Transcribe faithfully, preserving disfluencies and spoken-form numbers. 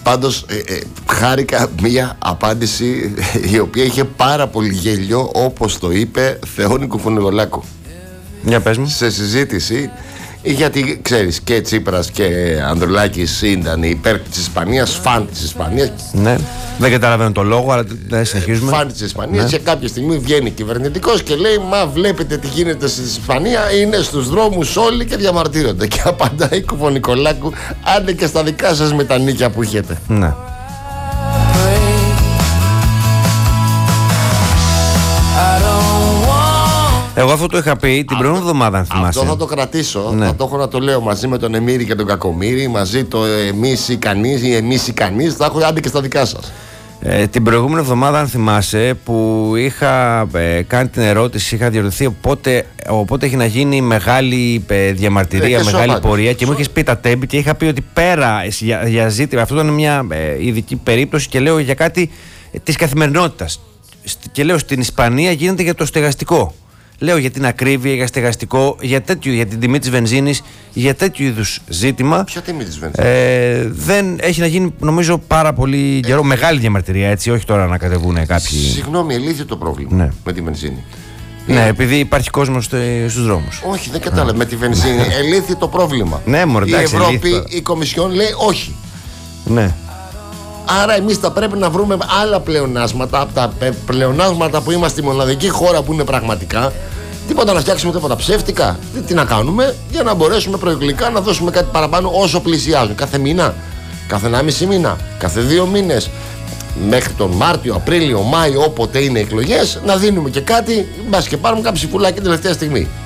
Πάντως ε, ε, χάρηκα μία απάντηση η οποία είχε πάρα πολύ γέλιο, όπως το είπε Θεόνη Κουφουνιγολάκου. Για πες μου. Σε συζήτηση, γιατί ξέρεις και Τσίπρας και Ανδρουλάκης ήταν υπέρ της Ισπανίας, φαν της Ισπανίας. Ναι, δεν καταλαβαίνω το λόγο, αλλά δεν συνεχίζουμε. Φαν της Ισπανίας, ναι. Και κάποια στιγμή βγαίνει κυβερνητικός και λέει: μα βλέπετε τι γίνεται στην Ισπανία, είναι στους δρόμους όλοι και διαμαρτύρονται. Και απαντάει Κουφουνικολάκου: άντε και στα δικά σας με τα νίκια που έχετε. Ναι. Εγώ αυτό το είχα πει την προηγούμενη εβδομάδα, αν θυμάσαι. Αυτό θα το κρατήσω. Ναι. Θα το έχω να το λέω μαζί με τον Εμμύρη και τον Κακομύρη. Μαζί το εμείς οι κανείς ή εμείς οι κανείς. Θα έχω άντε και στα δικά σας. Ε, την προηγούμενη εβδομάδα, αν θυμάσαι, που είχα ε, κάνει την ερώτηση, είχα διαρωτηθεί οπότε, οπότε έχει να γίνει μεγάλη ε, διαμαρτυρία, ε, μεγάλη σοβάτη. πορεία και μου είχες πει τα τέμπη και είχα πει ότι πέρα για, για ζήτημα, αυτό ήταν μια ε, ειδική περίπτωση και λέω για κάτι ε, της καθημερινότητας. Και λέω στην Ισπανία γίνεται για το στεγαστικό. Λέω για την ακρίβεια, για στεγαστικό, για, τέτοιο, για την τιμή της βενζίνης, για τέτοιου είδους ζήτημα. Ποια τιμή της βενζίνης? Ε, δεν έχει να γίνει, νομίζω, πάρα πολύ καιρό. Ε, μεγάλη διαμαρτυρία, έτσι, όχι τώρα να κατεβούν κάποιοι. Συγγνώμη, ελύθη το πρόβλημα ναι. με τη βενζίνη. Ναι, ε, επειδή υπάρχει κόσμος στους δρόμους. Όχι, δεν κατάλαβα. Με τη βενζίνη ελύθη το πρόβλημα. Ναι, μωρέ, η εντάξει, Ευρώπη, ελύθη. η Κομισιόν λέει όχι. Ναι. Άρα εμείς θα πρέπει να βρούμε άλλα πλεονάσματα από τα πλεονάσματα που είμαστε η μοναδική χώρα που είναι πραγματικά. Τίποτα να φτιάξουμε, τίποτα ψεύτικα. Τι, τι να κάνουμε για να μπορέσουμε προεκλογικά να δώσουμε κάτι παραπάνω όσο πλησιάζουν. Κάθε μήνα, κάθε ενάμιση μήνα, κάθε δύο μήνες. Μέχρι τον Μάρτιο, Απρίλιο, Μάιο, όποτε είναι εκλογές, να δίνουμε και κάτι. Μπας και πάρουμε κάποιο ψηφουλάκι την τελευταία στιγμή.